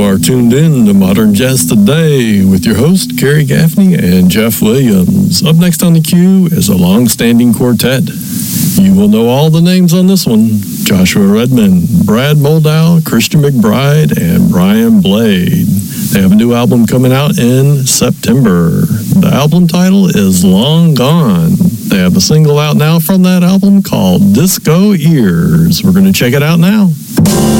are tuned in to Modern Jazz Today with your host, Gary Gaffney and Jeff Williams. Up next on the queue is a long-standing quartet. You will know all the names on this one. Joshua Redman, Brad Moldow, Christian McBride, and Brian Blade. They have a new album coming out in September. The album title is Long Gone. They have a single out now from that album called Disco Ears. We're going to check it out now.